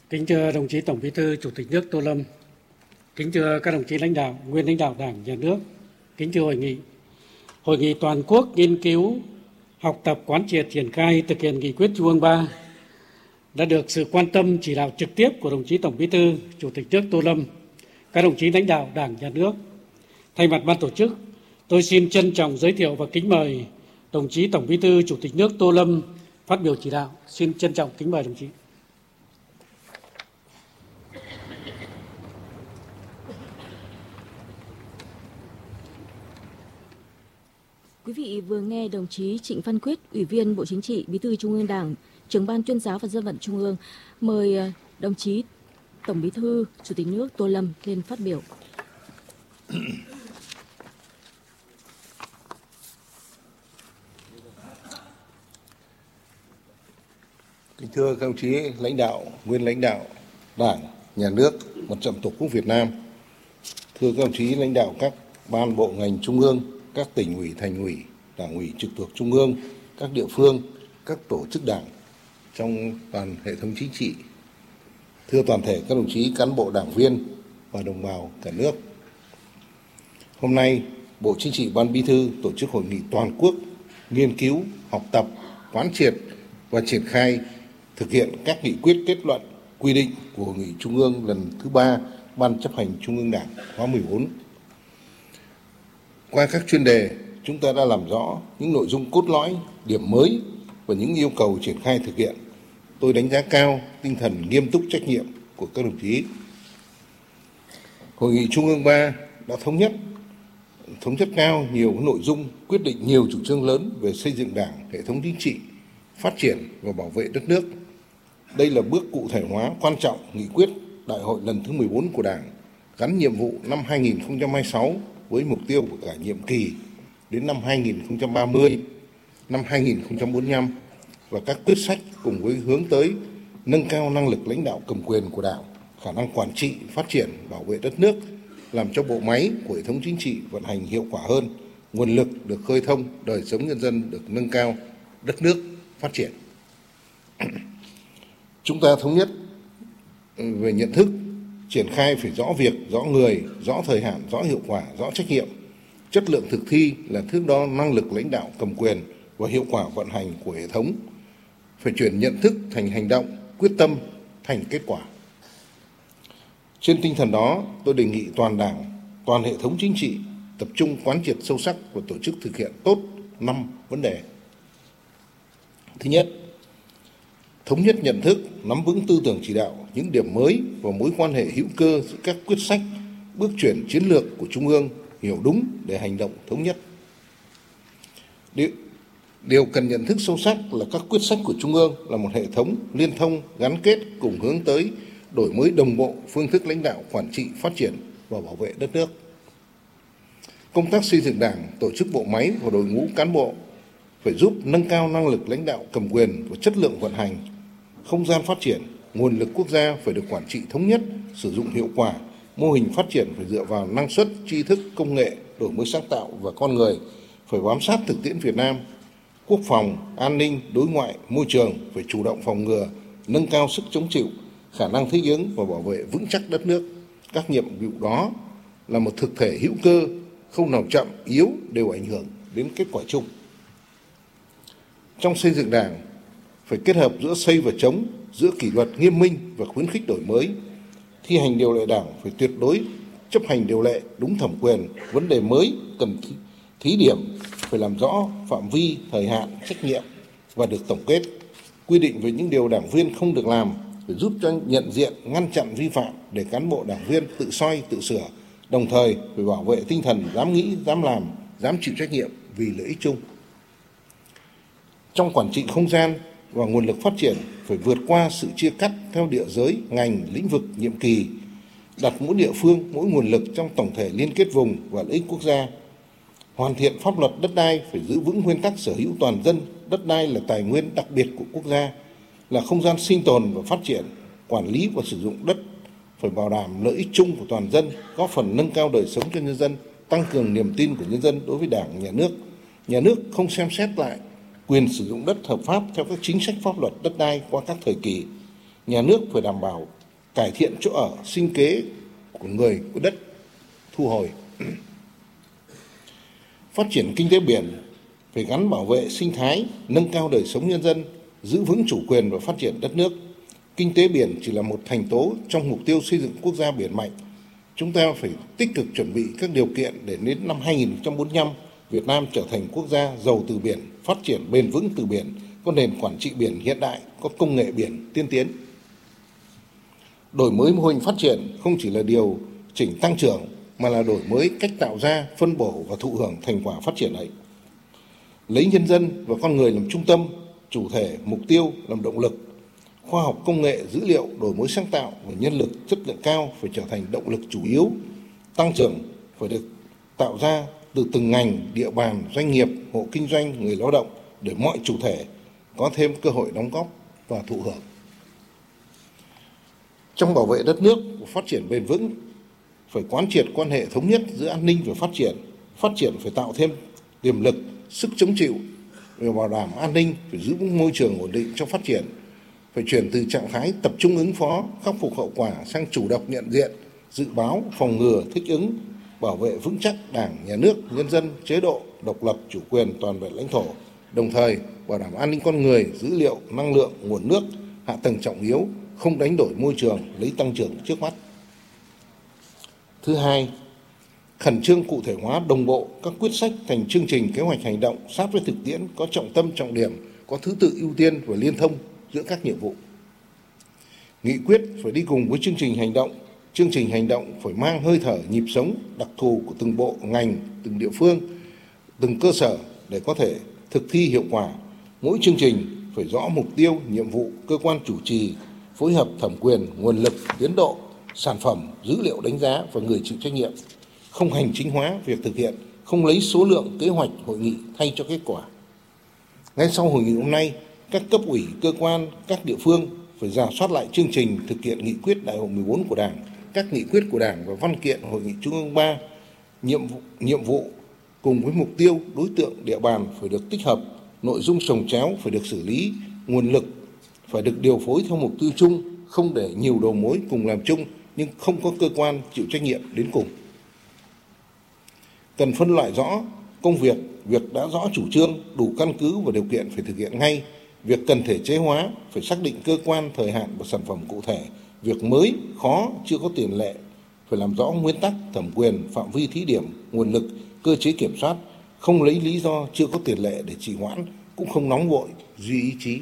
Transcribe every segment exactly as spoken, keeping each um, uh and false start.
Kính thưa đồng chí Tổng Bí thư, Chủ tịch nước Tô Lâm, kính thưa các đồng chí lãnh đạo, nguyên lãnh đạo Đảng, Nhà nước, kính thưa hội nghị. Hội nghị toàn quốc nghiên cứu, học tập, quán triệt, triển khai thực hiện nghị quyết Trung ương ba đã được sự quan tâm chỉ đạo trực tiếp của đồng chí Tổng Bí thư, Chủ tịch nước Tô Lâm, các đồng chí lãnh đạo Đảng, Nhà nước. Thay mặt ban tổ chức, tôi xin trân trọng giới thiệu và kính mời đồng chí Tổng Bí thư, Chủ tịch nước Tô Lâm phát biểu chỉ đạo. Xin trân trọng kính mời đồng chí. Quý vị vừa nghe đồng chí Trịnh Văn Quyết, Ủy viên Bộ Chính trị, Bí thư Trung ương Đảng, Trưởng ban Tuyên giáo và Dân vận Trung ương, mời đồng chí Tổng Bí thư, Chủ tịch nước Tô Lâm lên phát biểu. Kính thưa các đồng chí lãnh đạo, nguyên lãnh đạo Đảng, Nhà nước, Mặt trận Tổ quốc Việt Nam, thưa các đồng chí lãnh đạo các ban bộ ngành trung ương, các tỉnh ủy, thành ủy, đảng ủy trực thuộc trung ương, các địa phương, các tổ chức đảng trong toàn hệ thống chính trị, thưa toàn thể các đồng chí cán bộ đảng viên và đồng bào cả nước. Hôm nay, Bộ Chính trị, Ban Bí thư tổ chức hội nghị toàn quốc nghiên cứu, học tập, quán triệt và triển khai thực hiện các nghị quyết, kết luận, quy định của Hội nghị Trung ương lần thứ ba Ban chấp hành Trung ương Đảng khóa mười bốn. Qua các chuyên đề, chúng ta đã làm rõ những nội dung cốt lõi, điểm mới và những yêu cầu triển khai thực hiện. Tôi đánh giá cao tinh thần nghiêm túc trách nhiệm của các đồng chí. Hội nghị Trung ương ba đã thống nhất, thống nhất cao nhiều nội dung, quyết định nhiều chủ trương lớn về xây dựng Đảng, hệ thống chính trị, phát triển và bảo vệ đất nước. Đây là bước cụ thể hóa quan trọng nghị quyết Đại hội lần thứ mười bốn của Đảng, gắn nhiệm vụ năm hai nghìn không trăm hai mươi sáu với mục tiêu của cả nhiệm kỳ đến năm hai nghìn không trăm ba mươi, năm hai nghìn không trăm bốn mươi lăm và các quyết sách cùng với hướng tới nâng cao năng lực lãnh đạo cầm quyền của Đảng, khả năng quản trị, phát triển, bảo vệ đất nước, làm cho bộ máy của hệ thống chính trị vận hành hiệu quả hơn, nguồn lực được khơi thông, đời sống nhân dân được nâng cao, đất nước phát triển. Chúng ta thống nhất về nhận thức, triển khai phải rõ việc, rõ người, rõ thời hạn, rõ hiệu quả, rõ trách nhiệm. Chất lượng thực thi là thước đo năng lực lãnh đạo cầm quyền và hiệu quả vận hành của hệ thống. Phải chuyển nhận thức thành hành động, quyết tâm thành kết quả. Trên tinh thần đó, tôi đề nghị toàn Đảng, toàn hệ thống chính trị tập trung quán triệt sâu sắc và tổ chức thực hiện tốt năm vấn đề. Thứ nhất, thống nhất nhận thức, nắm vững tư tưởng chỉ đạo, những điểm mới và mối quan hệ hữu cơ giữa các quyết sách, bước chuyển chiến lược của Trung ương, hiểu đúng để hành động thống nhất. Điều, điều cần nhận thức sâu sắc là các quyết sách của Trung ương là một hệ thống liên thông, gắn kết cùng hướng tới đổi mới đồng bộ phương thức lãnh đạo, quản trị, phát triển và bảo vệ đất nước. Công tác xây dựng Đảng, tổ chức bộ máy và đội ngũ cán bộ phải giúp nâng cao năng lực lãnh đạo cầm quyền và chất lượng vận hành. Không gian phát triển, nguồn lực quốc gia phải được quản trị thống nhất, sử dụng hiệu quả. Mô hình phát triển phải dựa vào năng suất, tri thức, công nghệ, đổi mới sáng tạo và con người, phải bám sát thực tiễn Việt Nam. Quốc phòng, an ninh, đối ngoại, môi trường phải chủ động phòng ngừa, nâng cao sức chống chịu, khả năng thích ứng và bảo vệ vững chắc đất nước. Các nhiệm vụ đó là một thực thể hữu cơ, không nào chậm, yếu đều ảnh hưởng đến kết quả chung. Trong xây dựng Đảng, phải kết hợp giữa xây và chống, giữa kỷ luật nghiêm minh và khuyến khích đổi mới. Thi hành điều lệ Đảng phải tuyệt đối chấp hành điều lệ đúng thẩm quyền, vấn đề mới cần thí, thí điểm phải làm rõ phạm vi, thời hạn, trách nhiệm và được tổng kết. Quy định về những điều đảng viên không được làm phải giúp cho nhận diện, ngăn chặn vi phạm để cán bộ đảng viên tự soi, tự sửa. Đồng thời phải bảo vệ tinh thần dám nghĩ, dám làm, dám chịu trách nhiệm vì lợi ích chung. Trong quản trị không gian và nguồn lực phát triển phải vượt qua sự chia cắt theo địa giới, ngành, lĩnh vực, nhiệm kỳ, đặt mỗi địa phương, mỗi nguồn lực trong tổng thể liên kết vùng và lợi ích quốc gia. Hoàn thiện pháp luật đất đai phải giữ vững nguyên tắc sở hữu toàn dân, đất đai là tài nguyên đặc biệt của quốc gia, là không gian sinh tồn và phát triển. Quản lý và sử dụng đất phải bảo đảm lợi ích chung của toàn dân, góp phần nâng cao đời sống cho nhân dân, tăng cường niềm tin của nhân dân đối với Đảng, Nhà nước. Nhà nước không xem xét lại quyền sử dụng đất hợp pháp theo các chính sách pháp luật đất đai qua các thời kỳ. Nhà nước phải đảm bảo cải thiện chỗ ở, sinh kế của người có đất, thu hồi. Phát triển kinh tế biển phải gắn bảo vệ sinh thái, nâng cao đời sống nhân dân, giữ vững chủ quyền và phát triển đất nước. Kinh tế biển chỉ là một thành tố trong mục tiêu xây dựng quốc gia biển mạnh. Chúng ta phải tích cực chuẩn bị các điều kiện để đến năm hai nghìn không trăm bốn mươi lăm, Việt Nam trở thành quốc gia giàu từ biển, phát triển bền vững từ biển, có nền quản trị biển hiện đại, có công nghệ biển tiên tiến. Đổi mới mô hình phát triển không chỉ là điều chỉnh tăng trưởng, mà là đổi mới cách tạo ra, phân bổ và thụ hưởng thành quả phát triển ấy. Lấy nhân dân và con người làm trung tâm, chủ thể, mục tiêu làm động lực. Khoa học công nghệ, dữ liệu, đổi mới sáng tạo và nhân lực chất lượng cao phải trở thành động lực chủ yếu. Tăng trưởng phải được tạo ra từ từng ngành, địa bàn, doanh nghiệp, hộ kinh doanh, người lao động để mọi chủ thể có thêm cơ hội đóng góp và thụ hưởng. Trong bảo vệ đất nước và phát triển bền vững, phải quán triệt quan hệ thống nhất giữa an ninh và phát triển. Phát triển phải tạo thêm tiềm lực, sức chống chịu về bảo đảm an ninh, phải giữ vững môi trường ổn định cho phát triển. Phải chuyển từ trạng thái tập trung ứng phó, khắc phục hậu quả sang chủ động nhận diện, dự báo, phòng ngừa, thích ứng, bảo vệ vững chắc Đảng, Nhà nước, nhân dân, chế độ, độc lập, chủ quyền, toàn vẹn lãnh thổ, đồng thời bảo đảm an ninh con người, dữ liệu, năng lượng, nguồn nước, hạ tầng trọng yếu, không đánh đổi môi trường, lấy tăng trưởng trước mắt. Thứ hai, khẩn trương cụ thể hóa đồng bộ các quyết sách thành chương trình kế hoạch hành động sát với thực tiễn, có trọng tâm trọng điểm, có thứ tự ưu tiên và liên thông giữa các nhiệm vụ. Nghị quyết phải đi cùng với chương trình hành động. Chương trình hành động phải mang hơi thở, nhịp sống, đặc thù của từng bộ, ngành, từng địa phương, từng cơ sở để có thể thực thi hiệu quả. Mỗi chương trình phải rõ mục tiêu, nhiệm vụ, cơ quan chủ trì, phối hợp thẩm quyền, nguồn lực, tiến độ, sản phẩm, dữ liệu đánh giá và người chịu trách nhiệm. Không hành chính hóa việc thực hiện, không lấy số lượng kế hoạch hội nghị thay cho kết quả. Ngay sau hội nghị hôm nay, các cấp ủy, cơ quan, các địa phương phải rà soát lại chương trình thực hiện nghị quyết Đại hội mười bốn của Đảng, các nghị quyết của Đảng và văn kiện Hội nghị Trung ương ba, nhiệm vụ, nhiệm vụ cùng với mục tiêu, đối tượng, địa bàn phải được tích hợp, nội dung chồng chéo phải được xử lý, nguồn lực phải được điều phối theo mục tiêu chung, không để nhiều đầu mối cùng làm chung nhưng không có cơ quan chịu trách nhiệm đến cùng. Cần phân loại rõ công việc, việc đã rõ chủ trương, đủ căn cứ và điều kiện phải thực hiện ngay. Việc cần thể chế hóa phải xác định cơ quan, thời hạn và sản phẩm cụ thể. Việc mới, khó, chưa có tiền lệ phải làm rõ nguyên tắc, thẩm quyền, phạm vi thí điểm, nguồn lực, cơ chế kiểm soát. Không lấy lý do chưa có tiền lệ để trì hoãn, cũng không nóng vội, duy ý chí.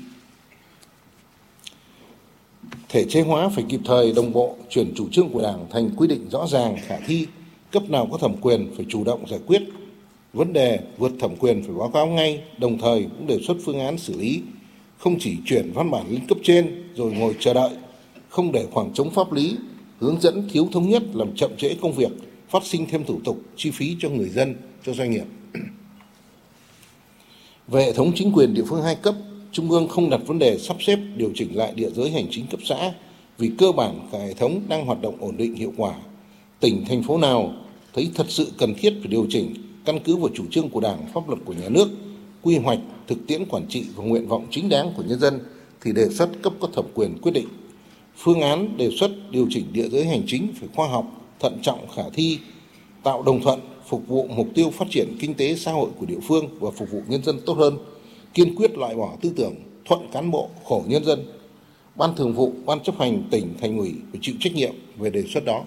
Thể chế hóa phải kịp thời, đồng bộ, chuyển chủ trương của Đảng thành quy định rõ ràng, khả thi. Cấp nào có thẩm quyền phải chủ động giải quyết. Vấn đề vượt thẩm quyền phải báo cáo ngay, đồng thời cũng đề xuất phương án xử lý. Không chỉ chuyển văn bản lên cấp trên rồi ngồi chờ đợi, không để khoảng trống pháp lý, hướng dẫn thiếu thống nhất làm chậm trễ công việc, phát sinh thêm thủ tục, chi phí cho người dân, cho doanh nghiệp. Về hệ thống chính quyền địa phương hai cấp, Trung ương không đặt vấn đề sắp xếp điều chỉnh lại địa giới hành chính cấp xã vì cơ bản cả hệ thống đang hoạt động ổn định hiệu quả. Tỉnh, thành phố nào thấy thật sự cần thiết phải điều chỉnh căn cứ vào chủ trương của Đảng, pháp luật của nhà nước, quy hoạch, thực tiễn quản trị và nguyện vọng chính đáng của nhân dân thì đề xuất cấp có thẩm quyền quyết định. Phương án đề xuất điều chỉnh địa giới hành chính phải khoa học, thận trọng, khả thi, tạo đồng thuận, phục vụ mục tiêu phát triển kinh tế xã hội của địa phương và phục vụ nhân dân tốt hơn, kiên quyết loại bỏ tư tưởng thuận cán bộ, khổ nhân dân. Ban Thường vụ, Ban Chấp hành tỉnh, thành ủy phải chịu trách nhiệm về đề xuất đó.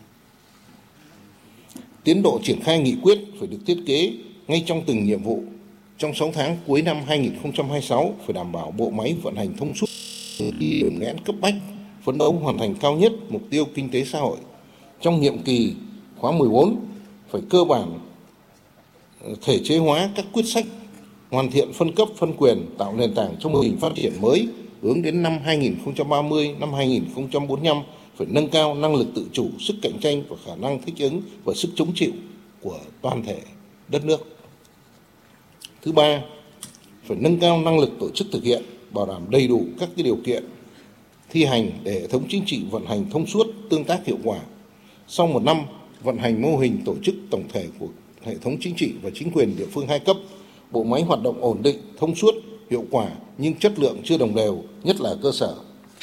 Tiến độ triển khai nghị quyết phải được thiết kế ngay trong từng nhiệm vụ. Trong sáu tháng cuối năm hai nghìn không trăm hai mươi sáu phải đảm bảo bộ máy vận hành thông suốt, điểm nghẽn cấp bách, phấn đấu hoàn thành cao nhất mục tiêu kinh tế xã hội. Trong nhiệm kỳ khóa mười bốn phải cơ bản thể chế hóa các quyết sách, hoàn thiện phân cấp phân quyền, tạo nền tảng cho mô hình phát triển mới hướng đến năm hai nghìn không trăm ba mươi, năm hai nghìn không trăm bốn mươi lăm phải nâng cao năng lực tự chủ, sức cạnh tranh và khả năng thích ứng và sức chống chịu của toàn thể đất nước. Thứ ba, phải nâng cao năng lực tổ chức thực hiện, bảo đảm đầy đủ các cái điều kiện thi hành để hệ thống chính trị vận hành thông suốt, tương tác hiệu quả. Sau một năm vận hành mô hình tổ chức tổng thể của hệ thống chính trị và chính quyền địa phương hai cấp, bộ máy hoạt động ổn định, thông suốt, hiệu quả nhưng chất lượng chưa đồng đều, nhất là cơ sở.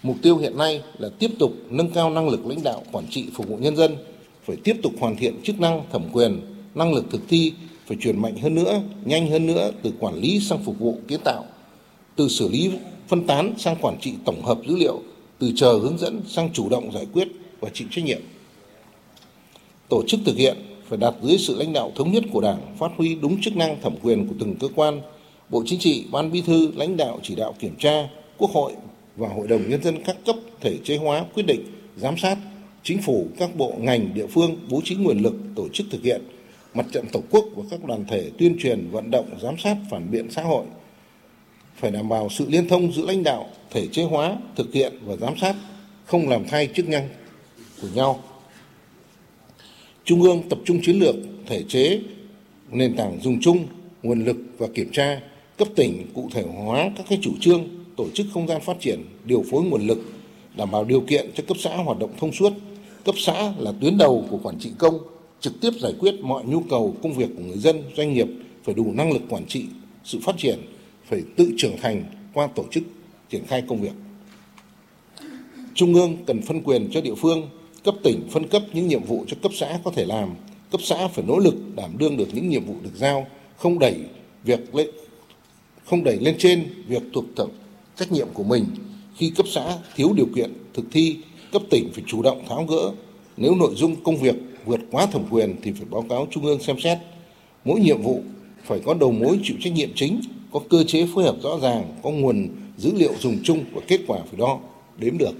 Mục tiêu hiện nay là tiếp tục nâng cao năng lực lãnh đạo quản trị phục vụ nhân dân, phải tiếp tục hoàn thiện chức năng thẩm quyền, năng lực thực thi, phải chuyển mạnh hơn nữa, nhanh hơn nữa từ quản lý sang phục vụ kiến tạo, từ xử lý phân tán sang quản trị tổng hợp dữ liệu, từ chờ hướng dẫn sang chủ động giải quyết và chịu trách nhiệm. Tổ chức thực hiện phải đặt dưới sự lãnh đạo thống nhất của Đảng, phát huy đúng chức năng thẩm quyền của từng cơ quan, Bộ Chính trị, Ban Bí thư, lãnh đạo chỉ đạo kiểm tra, Quốc hội và Hội đồng Nhân dân các cấp thể chế hóa quyết định, giám sát, Chính phủ, các bộ, ngành, địa phương bố trí nguồn lực tổ chức thực hiện, Mặt trận Tổ quốc và các đoàn thể tuyên truyền, vận động, giám sát, phản biện xã hội. Phải đảm bảo sự liên thông giữa lãnh đạo, thể chế hóa, thực hiện và giám sát, không làm thay chức năng của nhau. Trung ương tập trung chiến lược, thể chế, nền tảng dùng chung, nguồn lực và kiểm tra. Cấp tỉnh cụ thể hóa các cái chủ trương, tổ chức không gian phát triển, điều phối nguồn lực, đảm bảo điều kiện cho cấp xã hoạt động thông suốt. Cấp xã là tuyến đầu của quản trị công, trực tiếp giải quyết mọi nhu cầu công việc của người dân, doanh nghiệp, phải đủ năng lực quản trị, sự phát triển, phải tự trưởng thành qua tổ chức triển khai công việc. Trung ương cần phân quyền cho địa phương, cấp tỉnh phân cấp những nhiệm vụ cho cấp xã có thể làm. Cấp xã phải nỗ lực đảm đương được những nhiệm vụ được giao, không đẩy việc lên, không đẩy lên trên việc thuộc thẩm trách nhiệm của mình. Khi cấp xã thiếu điều kiện thực thi, cấp tỉnh phải chủ động tháo gỡ. Nếu nội dung công việc vượt quá thẩm quyền thì phải báo cáo Trung ương xem xét. Mỗi nhiệm vụ phải có đầu mối chịu trách nhiệm chính, có cơ chế phối hợp rõ ràng, có nguồn dữ liệu dùng chung và kết quả phải đo, đếm được.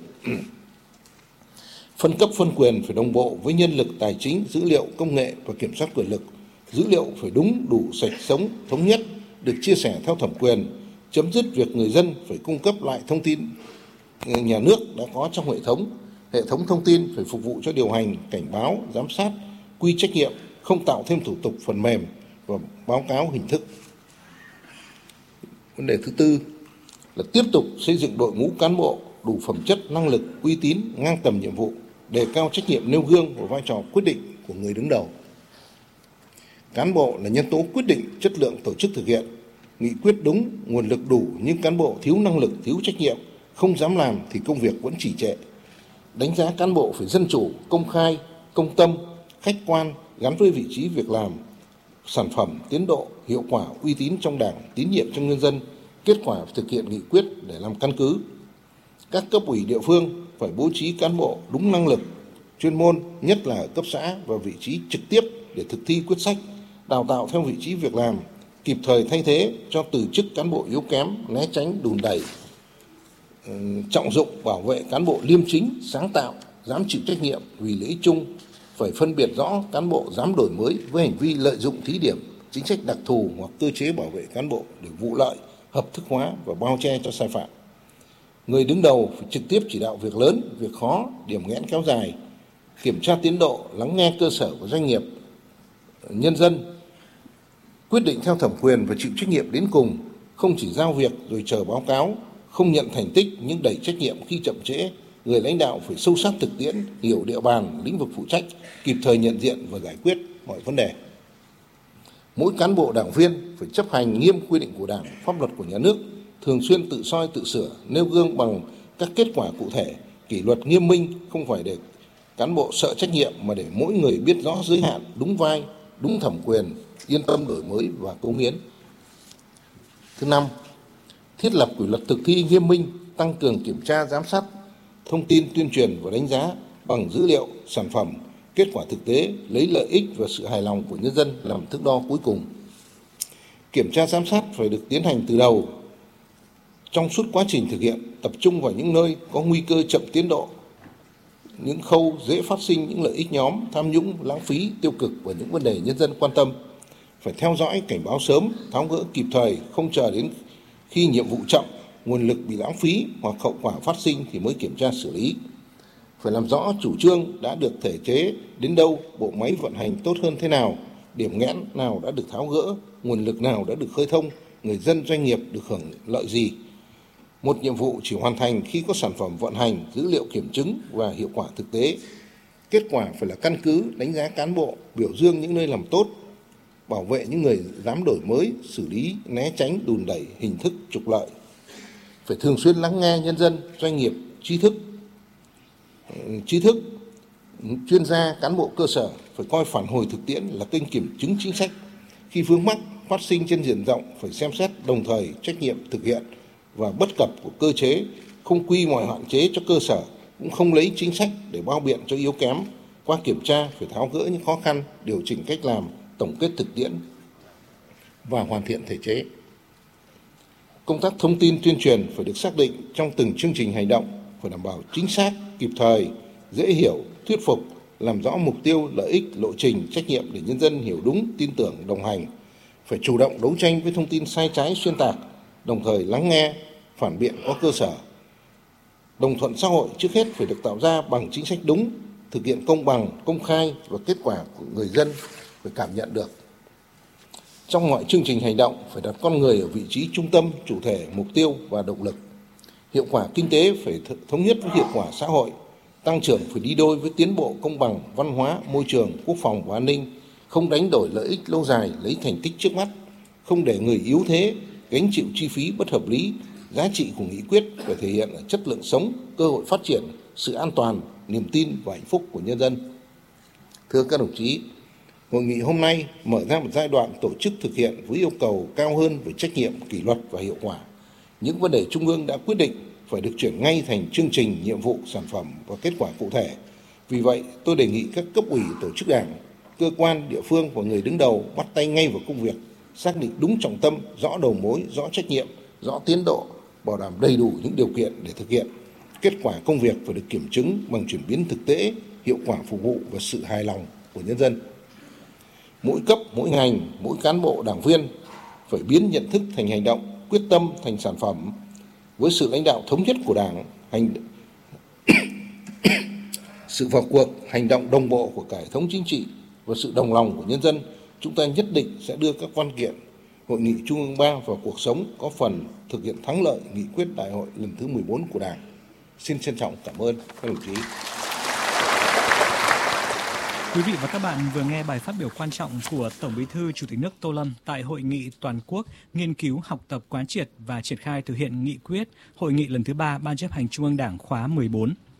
Phân cấp phân quyền phải đồng bộ với nhân lực, tài chính, dữ liệu, công nghệ và kiểm soát quyền lực. Dữ liệu phải đúng, đủ, sạch, sống, thống nhất, được chia sẻ theo thẩm quyền. Chấm dứt việc người dân phải cung cấp lại thông tin nhà nước đã có trong hệ thống. Hệ thống thông tin phải phục vụ cho điều hành, cảnh báo, giám sát, quy trách nhiệm, không tạo thêm thủ tục phần mềm và báo cáo hình thức. Vấn đề thứ tư là tiếp tục xây dựng đội ngũ cán bộ đủ phẩm chất, năng lực, uy tín, ngang tầm nhiệm vụ, đề cao trách nhiệm nêu gương và vai trò quyết định của người đứng đầu. Cán bộ là nhân tố quyết định chất lượng tổ chức thực hiện. Nghị quyết đúng, nguồn lực đủ nhưng cán bộ thiếu năng lực, thiếu trách nhiệm, không dám làm thì công việc vẫn trì trệ. Đánh giá cán bộ phải dân chủ, công khai, công tâm, khách quan, gắn với vị trí việc làm, sản phẩm, tiến độ, hiệu quả, uy tín trong Đảng, tín nhiệm trong nhân dân, kết quả thực hiện nghị quyết để làm căn cứ. Các cấp ủy địa phương phải bố trí cán bộ đúng năng lực, chuyên môn, nhất là ở cấp xã và vị trí trực tiếp để thực thi quyết sách, đào tạo theo vị trí việc làm, kịp thời thay thế cho từ chức cán bộ yếu kém, né tránh, đùn đẩy, trọng dụng bảo vệ cán bộ liêm chính, sáng tạo, dám chịu trách nhiệm vì lợi ích chung, phải phân biệt rõ cán bộ dám đổi mới với hành vi lợi dụng thí điểm, chính sách đặc thù hoặc cơ chế bảo vệ cán bộ để vụ lợi, hợp thức hóa và bao che cho sai phạm. Người đứng đầu phải trực tiếp chỉ đạo việc lớn, việc khó, điểm nghẽn kéo dài, kiểm tra tiến độ, lắng nghe cơ sở của doanh nghiệp, nhân dân, quyết định theo thẩm quyền và chịu trách nhiệm đến cùng, không chỉ giao việc rồi chờ báo cáo, không nhận thành tích nhưng đẩy trách nhiệm khi chậm trễ. Người lãnh đạo phải sâu sát thực tiễn, hiểu địa bàn, lĩnh vực phụ trách, kịp thời nhận diện và giải quyết mọi vấn đề. Mỗi cán bộ đảng viên phải chấp hành nghiêm quy định của Đảng, pháp luật của nhà nước, thường xuyên tự soi tự sửa, nêu gương bằng các kết quả cụ thể, kỷ luật nghiêm minh, không phải để cán bộ sợ trách nhiệm mà để mỗi người biết rõ giới hạn, đúng vai, đúng thẩm quyền, yên tâm đổi mới và cống hiến. Thứ năm, thiết lập kỷ luật thực thi nghiêm minh, tăng cường kiểm tra giám sát, thông tin tuyên truyền và đánh giá bằng dữ liệu, sản phẩm, kết quả thực tế, lấy lợi ích và sự hài lòng của nhân dân làm thước đo cuối cùng. Kiểm tra giám sát phải được tiến hành từ đầu, trong suốt quá trình thực hiện, tập trung vào những nơi có nguy cơ chậm tiến độ, những khâu dễ phát sinh những lợi ích nhóm, tham nhũng, lãng phí, tiêu cực và những vấn đề nhân dân quan tâm. Phải theo dõi, cảnh báo sớm, tháo gỡ kịp thời, không chờ đến khi nhiệm vụ chậm, nguồn lực bị lãng phí hoặc hậu quả phát sinh thì mới kiểm tra xử lý. Phải làm rõ chủ trương đã được thể chế đến đâu, bộ máy vận hành tốt hơn thế nào, điểm nghẽn nào đã được tháo gỡ, nguồn lực nào đã được khơi thông, người dân doanh nghiệp được hưởng lợi gì. Một nhiệm vụ chỉ hoàn thành khi có sản phẩm vận hành, dữ liệu kiểm chứng và hiệu quả thực tế. Kết quả phải là căn cứ đánh giá cán bộ, biểu dương những nơi làm tốt, bảo vệ những người dám đổi mới, xử lý, né tránh, đùn đẩy, hình thức trục lợi. Phải thường xuyên lắng nghe nhân dân, doanh nghiệp, trí thức, trí thức, chuyên gia, cán bộ cơ sở phải coi phản hồi thực tiễn là kênh kiểm chứng chính sách. Khi vướng mắc phát sinh trên diện rộng phải xem xét, đồng thời trách nhiệm thực hiện và bất cập của cơ chế, không quy mọi hạn chế cho cơ sở, cũng không lấy chính sách để bao biện cho yếu kém. Qua kiểm tra phải tháo gỡ những khó khăn, điều chỉnh cách làm, tổng kết thực tiễn và hoàn thiện thể chế. Công tác thông tin tuyên truyền phải được xác định trong từng chương trình hành động, phải đảm bảo chính xác, kịp thời, dễ hiểu, thuyết phục, làm rõ mục tiêu, lợi ích, lộ trình, trách nhiệm để nhân dân hiểu đúng, tin tưởng, đồng hành. Phải chủ động đấu tranh với thông tin sai trái, xuyên tạc, đồng thời lắng nghe, phản biện có cơ sở. Đồng thuận xã hội trước hết phải được tạo ra bằng chính sách đúng, thực hiện công bằng, công khai và kết quả của người dân phải cảm nhận được. Trong mọi chương trình hành động phải đặt con người ở vị trí trung tâm, chủ thể, mục tiêu và động lực. Hiệu quả kinh tế phải thống nhất với hiệu quả xã hội. Tăng trưởng phải đi đôi với tiến bộ công bằng, văn hóa, môi trường, quốc phòng và an ninh. Không đánh đổi lợi ích lâu dài lấy thành tích trước mắt. Không để người yếu thế gánh chịu chi phí bất hợp lý. Giá trị của nghị quyết phải thể hiện ở chất lượng sống, cơ hội phát triển, sự an toàn, niềm tin và hạnh phúc của nhân dân. Thưa các đồng chí, hội nghị hôm nay mở ra một giai đoạn tổ chức thực hiện với yêu cầu cao hơn về trách nhiệm, kỷ luật và hiệu quả. Những vấn đề Trung ương đã quyết định phải được chuyển ngay thành chương trình, nhiệm vụ, sản phẩm và kết quả cụ thể. Vì vậy, tôi đề nghị các cấp ủy, tổ chức đảng, cơ quan, địa phương và người đứng đầu bắt tay ngay vào công việc, xác định đúng trọng tâm, rõ đầu mối, rõ trách nhiệm, rõ tiến độ, bảo đảm đầy đủ những điều kiện để thực hiện. Kết quả công việc phải được kiểm chứng bằng chuyển biến thực tế, hiệu quả phục vụ và sự hài lòng của nhân dân. Mỗi cấp, mỗi ngành, mỗi cán bộ, đảng viên phải biến nhận thức thành hành động, quyết tâm thành sản phẩm. Với sự lãnh đạo thống nhất của Đảng, hành sự vào cuộc, hành động đồng bộ của cả hệ thống chính trị và sự đồng lòng của nhân dân, chúng ta nhất định sẽ đưa các văn kiện Hội nghị Trung ương ba vào cuộc sống, có phần thực hiện thắng lợi nghị quyết đại hội lần thứ mười bốn của Đảng. Xin trân trọng cảm ơn các đồng chí. Quý vị và các bạn vừa nghe bài phát biểu quan trọng của Tổng Bí thư Chủ tịch nước Tô Lâm tại Hội nghị toàn quốc nghiên cứu, học tập, quán triệt và triển khai thực hiện nghị quyết Hội nghị lần thứ ba Ban chấp hành Trung ương Đảng khóa mười bốn.